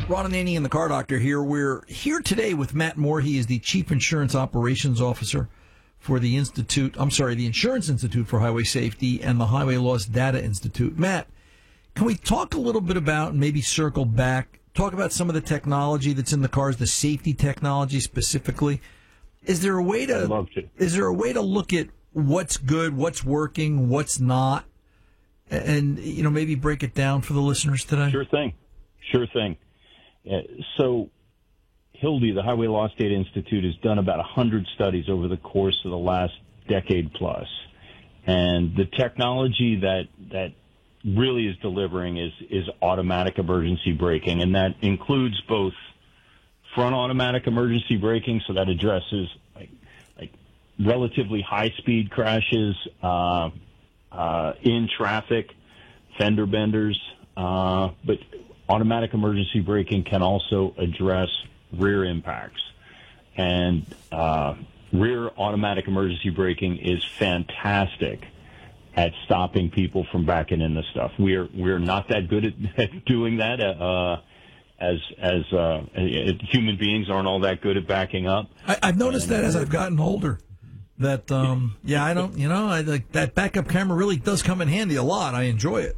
Ron Ananian and the Car Doctor here. We're here today with Matt Moore. He is the Chief Insurance Operations Officer for the Insurance Institute for Highway Safety and the Highway Loss Data Institute. Matt, can we talk a little bit about, and maybe circle back, talk about some of the technology that's in the cars, the safety technology specifically? Is there a way to? I'd love to. Is there a way to look at what's good, what's working, what's not, and maybe break it down for the listeners today? Sure thing. So Hildy, the Highway Loss Data Institute, has done about 100 studies over the course of the last decade plus. And the technology that really is delivering is automatic emergency braking. And that includes both front automatic emergency braking, so that addresses like relatively high-speed crashes in traffic, fender benders, but automatic emergency braking can also address rear impacts. And rear automatic emergency braking is fantastic at stopping people from backing into stuff. We're not that good at doing that. As human beings aren't all that good at backing up. I've noticed that as I've gotten older. That like that backup camera really does come in handy a lot. I enjoy it.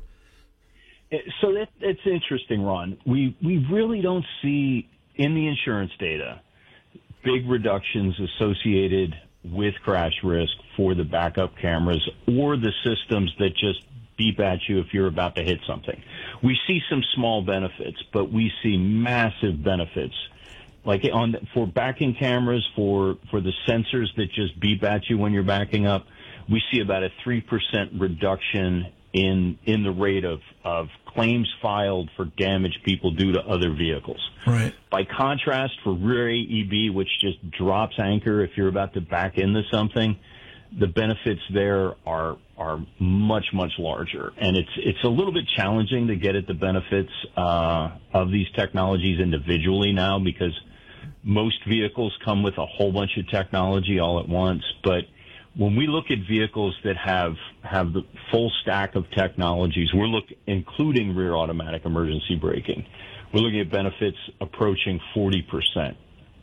So that's interesting, Ron. We really don't see in the insurance data big reductions associated with crash risk for the backup cameras or the systems that just beep at you if you're about to hit something. We see some small benefits, but we see massive benefits. Like for backing cameras, for the sensors that just beep at you when you're backing up, we see about a 3% reduction in the rate of claims filed for damage people do to other vehicles. Right. By contrast, for rear AEB, which just drops anchor if you're about to back into something, the benefits there are much, much larger. And it's a little bit challenging to get at the benefits of these technologies individually now, because most vehicles come with a whole bunch of technology all at once. But when we look at vehicles that have the full stack of technologies, including rear automatic emergency braking, we're looking at benefits approaching 40%.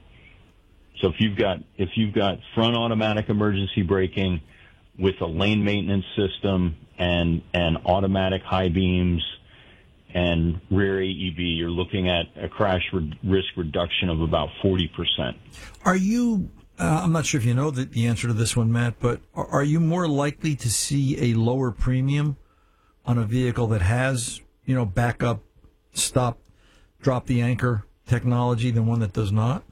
So if you've got front automatic emergency braking with a lane maintenance system and automatic high beams and rear AEB, you're looking at a crash risk reduction of about 40%. Are you? I'm not sure if you know the answer to this one, Matt, but are you more likely to see a lower premium on a vehicle that has, backup, stop, drop the anchor technology than one that does not?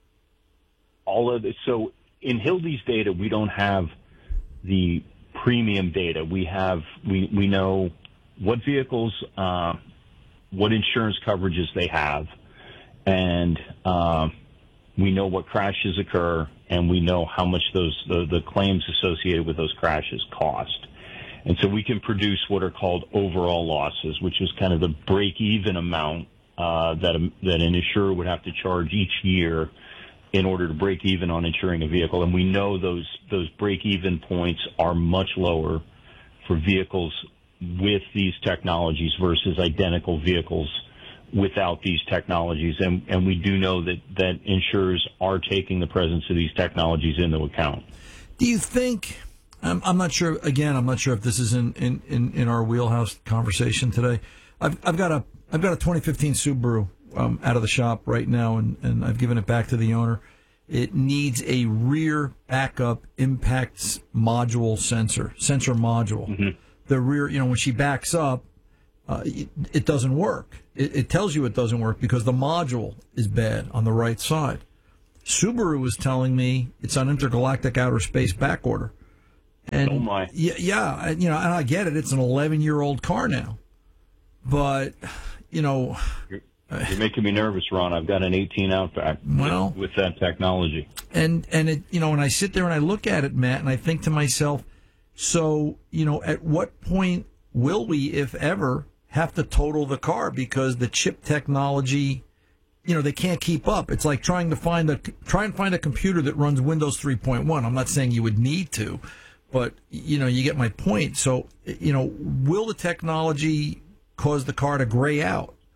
So in Hildy's data, we don't have the premium data. We know what vehicles, what insurance coverages they have, and we know what crashes occur, and we know how much the claims associated with those crashes cost. And so we can produce what are called overall losses, which is kind of the break-even amount that an insurer would have to charge each year in order to break even on insuring a vehicle. And we know those break-even points are much lower for vehicles with these technologies versus identical vehicles without these technologies. And we do know that insurers are taking the presence of these technologies into account. Do you think, I'm not sure, again, I'm not sure if this is in our wheelhouse conversation today. I've got a 2015 Subaru out of the shop right now, and I've given it back to the owner. It needs a rear backup impact module sensor module. Mm-hmm. The rear, when she backs up, it doesn't work. It tells you it doesn't work because the module is bad on the right side. Subaru was telling me it's on intergalactic outer space back order. And oh my. Yeah, and I get it. It's an 11-year-old car now. But, You're making me nervous, Ron. I've got an 18 Outback with that technology. And it, when I sit there and I look at it, Matt, and I think to myself, so, at what point will we, if ever, have to total the car because the chip technology, they can't keep up. It's like trying to find a computer that runs Windows 3.1. I'm not saying you would need to, but, you get my point. So, will the technology cause the car to gray out?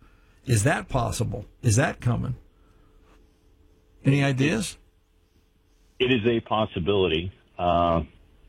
Is that possible? Is that coming? Any ideas? It is a possibility. I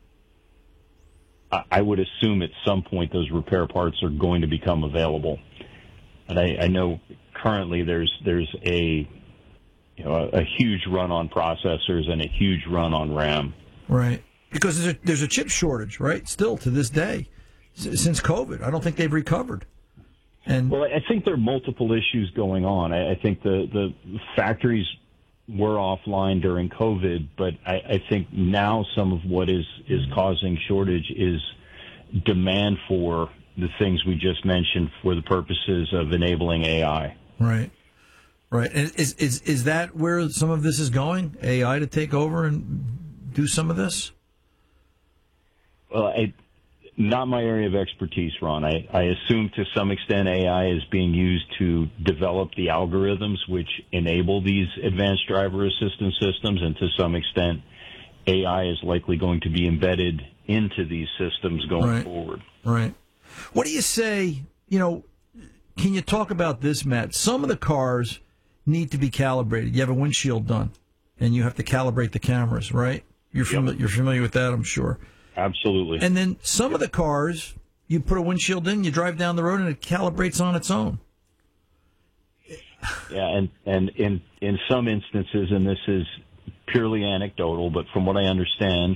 would assume at some point those repair parts are going to become available. And I know currently there's a huge run on processors and a huge run on RAM. Right. Because there's a chip shortage, right? Still to this day, since COVID. I don't think they've recovered. Well, I think there are multiple issues going on. I think the factories were offline during COVID, but I think now some of what is causing shortage is demand for the things we just mentioned for the purposes of enabling AI. Right. Right. And is that where some of this is going? AI to take over and do some of this? Well, not my area of expertise, Ron. I assume to some extent AI is being used to develop the algorithms which enable these advanced driver assistance systems, and to some extent AI is likely going to be embedded into these systems going forward. Right. What do you say, can you talk about this, Matt? Some of the cars need to be calibrated. You have a windshield done, and you have to calibrate the cameras, right? You're familiar with that, I'm sure. Absolutely. And then some of the cars, you put a windshield in, you drive down the road, and it calibrates on its own. Yeah, and in some instances, and this is purely anecdotal, but from what I understand,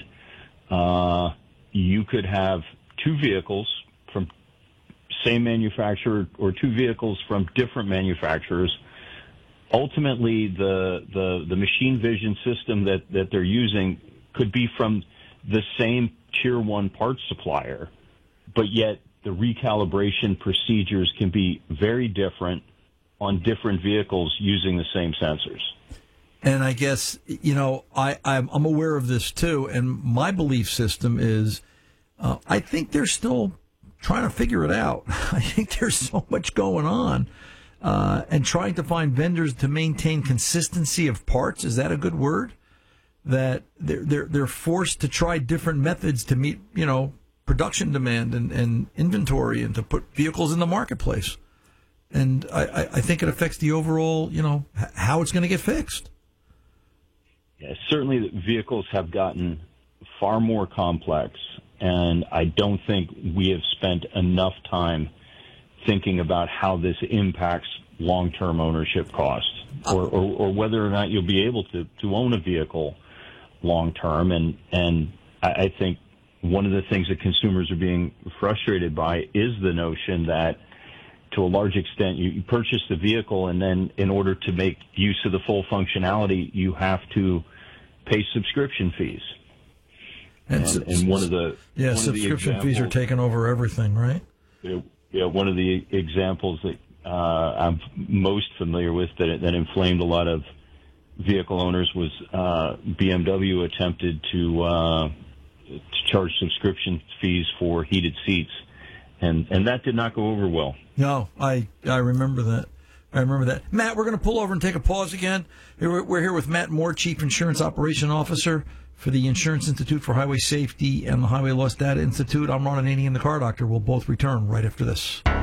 you could have two vehicles from same manufacturer or two vehicles from different manufacturers. Ultimately, the machine vision system that they're using could be from the same tier one parts supplier, but yet the recalibration procedures can be very different on different vehicles using the same sensors. And I guess, I'm aware of this too, and my belief system is I think they're still trying to figure it out. I think there's so much going on, and trying to find vendors to maintain consistency of parts. Is that a good word? That they're forced to try different methods to meet, production demand and inventory, and to put vehicles in the marketplace. And I think it affects the overall, how it's going to get fixed. Yeah, certainly the vehicles have gotten far more complex, and I don't think we have spent enough time thinking about how this impacts long-term ownership costs, or whether or not you'll be able to own a vehicle long-term. And I think one of the things that consumers are being frustrated by is the notion that, to a large extent, you purchase the vehicle, and then in order to make use of the full functionality, you have to pay subscription fees. And one of the subscription fees are taking over everything, right? Yeah, one of the examples that I'm most familiar with that inflamed a lot of vehicle owners was BMW attempted to charge subscription fees for heated seats, and that did not go over well. No, I remember that. Matt, we're going to pull over and take a pause again. We're here with Matt Moore, Chief Insurance Operation Officer for the Insurance Institute for Highway Safety and the Highway Loss Data Institute. I'm Ron Ananian, the Car Doctor. We'll both return right after this.